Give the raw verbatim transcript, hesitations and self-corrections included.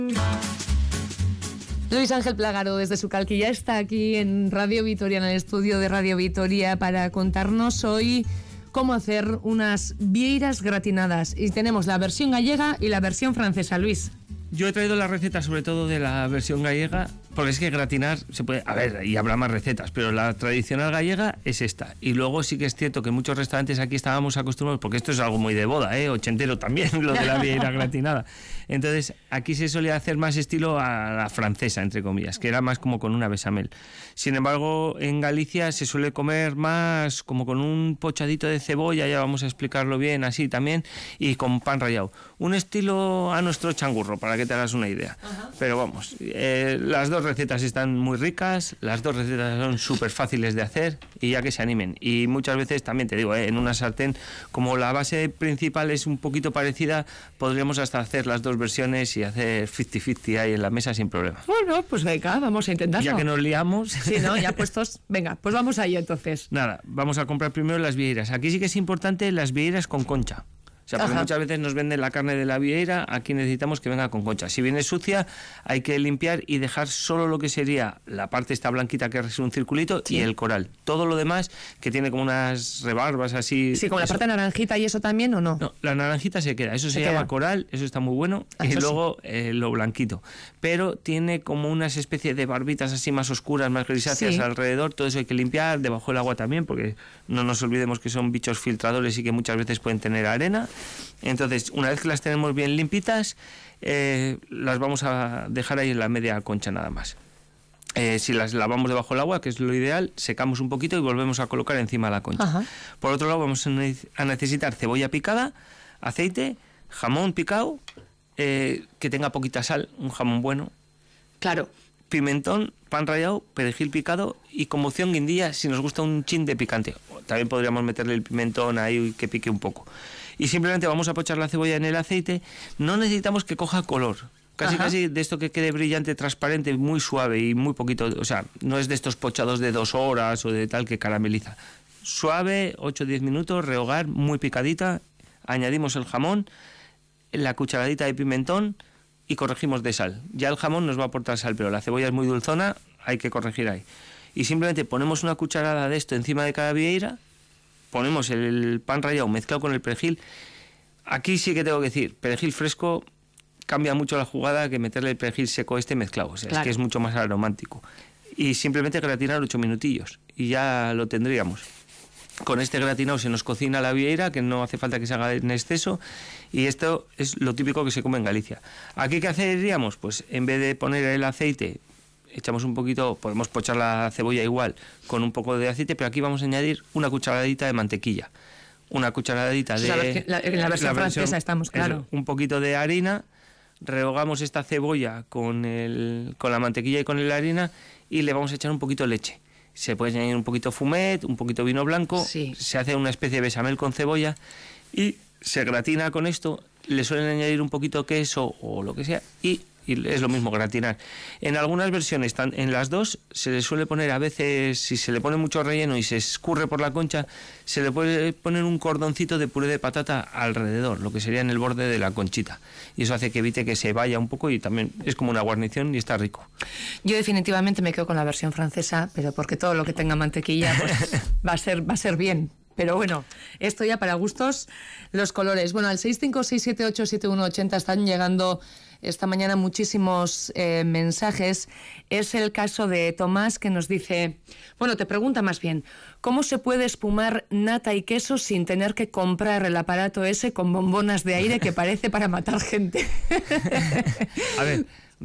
Luis Ángel Plagaro, desde Sucalquilla, está aquí en Radio Vitoria, en el estudio de Radio Vitoria, para contarnos hoy cómo hacer unas vieiras gratinadas. Y tenemos la versión gallega y la versión francesa, Luis. Yo he traído la receta sobre todo de la versión gallega, porque es que gratinar se puede... A ver, y habrá más recetas, pero la tradicional gallega es esta. Y luego sí que es cierto que muchos restaurantes aquí estábamos acostumbrados, porque esto es algo muy de boda, ¿eh? Ochentero también, lo de la vieira gratinada. Entonces, aquí se solía hacer más estilo a la francesa, entre comillas, que era más como con una bechamel. Sin embargo, en Galicia se suele comer más como con un pochadito de cebolla, ya vamos a explicarlo bien, así también, y con pan rallado. Un estilo a nuestro changurro, para que te hagas una idea. Ajá. Pero vamos, eh, las dos recetas están muy ricas, las dos recetas son súper fáciles de hacer y ya que se animen. Y muchas veces también te digo, eh, en una sartén, como la base principal es un poquito parecida, podríamos hasta hacer las dos versiones y hacer cincuenta cincuenta ahí en la mesa sin problema. Bueno, pues venga, vamos a intentarlo. Ya que nos liamos. Sí, ¿no? Ya puestos. Venga, pues vamos ahí entonces. Nada, vamos a comprar primero las vieiras. Aquí sí que es importante las vieiras con concha. O sea, porque Ajá. muchas veces nos venden la carne de la vieira, aquí necesitamos que venga con concha. Si viene sucia, hay que limpiar y dejar solo lo que sería la parte esta blanquita que es un circulito sí. y el coral. Todo lo demás, que tiene como unas rebarbas así... Sí, como la parte naranjita y eso también, ¿o no? No, la naranjita se queda. Eso se, se llama queda. coral, eso está muy bueno. Ah, y luego sí. eh, lo blanquito. Pero tiene como unas especies de barbitas así más oscuras, más grisáceas sí. alrededor. Todo eso hay que limpiar, debajo del agua también, porque no nos olvidemos que son bichos filtradores y que muchas veces pueden tener arena. Entonces, una vez que las tenemos bien limpitas, eh, las vamos a dejar ahí en la media concha nada más. Eh, si las lavamos debajo del agua, que es lo ideal, secamos un poquito y volvemos a colocar encima de la concha. Ajá. Por otro lado, vamos a necesitar cebolla picada, aceite, jamón picado, eh, que tenga poquita sal, un jamón bueno. Claro. Pimentón, pan rallado, perejil picado y como opción guindilla si nos gusta un chin de picante. También podríamos meterle el pimentón ahí que pique un poco. Y simplemente vamos a pochar la cebolla en el aceite. No necesitamos que coja color. Casi Ajá. casi de esto que quede brillante, transparente, muy suave y muy poquito. O sea, no es de estos pochados de dos horas o de tal que carameliza. Suave, ocho o diez minutos, rehogar, muy picadita. Añadimos el jamón, la cucharadita de pimentón y corregimos de sal. Ya el jamón nos va a aportar sal, pero la cebolla es muy dulzona, hay que corregir ahí. Y simplemente ponemos una cucharada de esto encima de cada vieira, ponemos el pan rallado mezclado con el perejil. Aquí sí que tengo que decir, perejil fresco cambia mucho la jugada que meterle el perejil seco este mezclado, o sea, claro. es que es mucho más aromático. Y simplemente gratinar ocho minutillos y ya lo tendríamos. Con este gratinado se nos cocina la vieira, que no hace falta que se haga en exceso, y esto es lo típico que se come en Galicia. ¿Aquí qué haceríamos? Pues en vez de poner el aceite, echamos un poquito, podemos pochar la cebolla igual con un poco de aceite, pero aquí vamos a añadir una cucharadita de mantequilla, una cucharadita de... O sea, la, en la versión la francesa estamos, claro. Eso, un poquito de harina, rehogamos esta cebolla con, el, con la mantequilla y con la harina y le vamos a echar un poquito de leche. Se puede añadir un poquito fumet, un poquito vino blanco, sí. se hace una especie de bechamel con cebolla y se gratina con esto, le suelen añadir un poquito de queso o lo que sea y, y es lo mismo gratinar. En algunas versiones, en las dos, se le suele poner a veces, si se le pone mucho relleno y se escurre por la concha, se le puede poner un cordoncito de puré de patata alrededor, lo que sería en el borde de la conchita. Y eso hace que evite que se vaya un poco y también es como una guarnición y está rico. Yo definitivamente me quedo con la versión francesa, pero porque todo lo que tenga mantequilla pues, va a ser, va a ser bien. Pero bueno, esto ya para gustos, los colores. Bueno, al seis cinco seis siete ocho siete uno ocho cero están llegando esta mañana muchísimos eh, mensajes. Es el caso de Tomás, que nos dice, bueno, te pregunta más bien, ¿cómo se puede espumar nata y queso sin tener que comprar el aparato ese con bombonas de aire que parece para matar gente? A ver...